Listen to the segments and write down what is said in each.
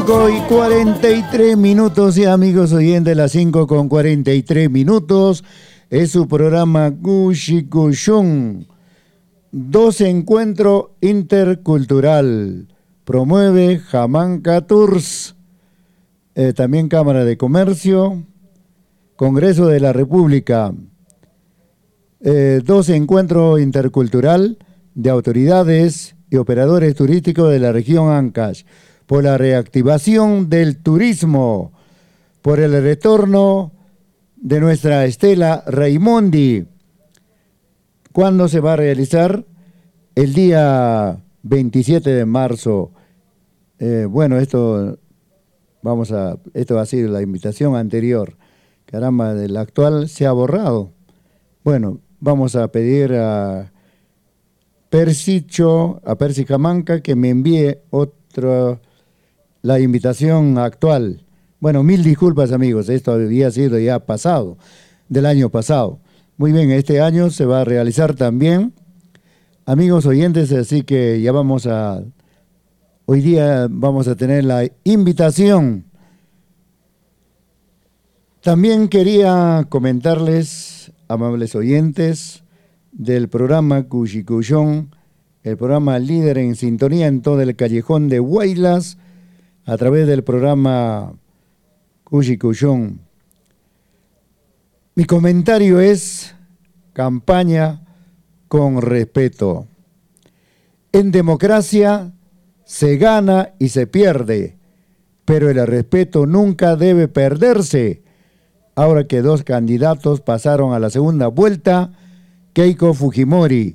Y 43 minutos, y amigos oyentes, las 5:43. Es su programa Cushikushun. 2 Encuentro Intercultural. Promueve Jamanca Tours. También Cámara de Comercio. Congreso de la República. 2 Encuentro Intercultural de autoridades y operadores turísticos de la región Ancash, por la reactivación del turismo, por el retorno de nuestra Estela Raimondi. ¿Cuándo se va a realizar? El día 27 de marzo. Bueno, esto ha sido la invitación anterior. Caramba, el actual se ha borrado. Bueno, vamos a pedir a Percy Jamanca que me envíe la invitación actual. Bueno, mil disculpas, amigos, esto había sido ya pasado, del año pasado. Muy bien, este año se va a realizar también, amigos oyentes, así que ya hoy día vamos a tener la invitación. También quería comentarles, amables oyentes, del programa Cushikushun, el programa líder en sintonía en todo el callejón de Huaylas, a través del programa Cushikushun. Mi comentario es: campaña con respeto. En democracia se gana y se pierde, pero el respeto nunca debe perderse. Ahora que 2 candidatos pasaron a la segunda vuelta, Keiko Fujimori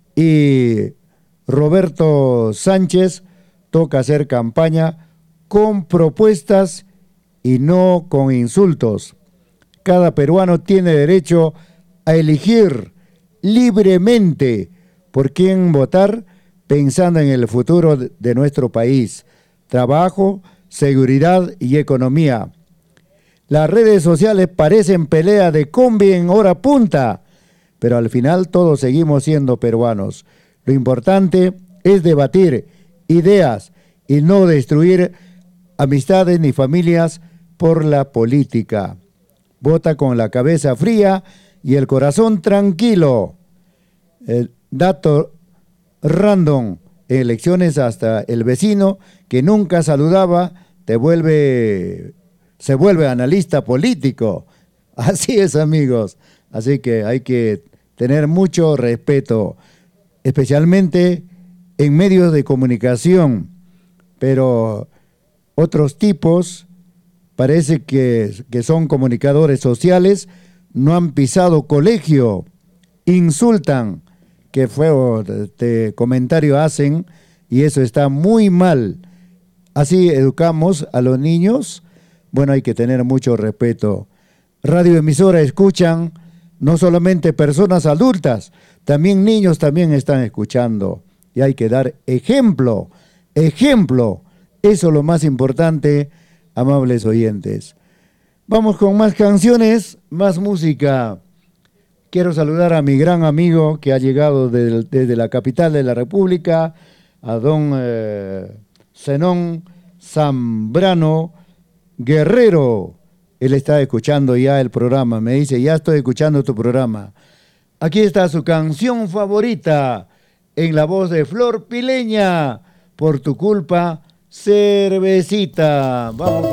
y Roberto Sánchez, toca hacer campaña con propuestas y no con insultos. Cada peruano tiene derecho a elegir libremente por quién votar, pensando en el futuro de nuestro país, trabajo, seguridad y economía. Las redes sociales parecen pelea de combi en hora punta, pero al final todos seguimos siendo peruanos. Lo importante es debatir ideas y no destruir amistades ni familias por la política. Vota con la cabeza fría y el corazón tranquilo. El dato random: en elecciones hasta el vecino que nunca saludaba se vuelve analista político. Así es, amigos. Así que hay que tener mucho respeto, especialmente en medios de comunicación. Pero otros tipos, parece que son comunicadores sociales, no han pisado colegio, insultan, qué feo comentario hacen, y eso está muy mal. Así educamos a los niños. Bueno, hay que tener mucho respeto. Radioemisora escuchan no solamente personas adultas, también niños también están escuchando. Y hay que dar ejemplo. Eso es lo más importante, amables oyentes. Vamos con más canciones, más música. Quiero saludar a mi gran amigo que ha llegado desde la capital de la República, a don Zenón Zambrano Guerrero. Él está escuchando ya el programa, me dice: ya estoy escuchando tu programa. Aquí está su canción favorita, en la voz de Flor Pileña, Por tu culpa, cervecita. Vamos.